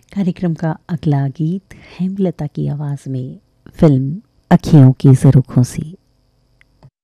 कार्यक्रम का अगला गीत हेमलता की आवाज़ में फिल्म अखियों की ज़रूखों से।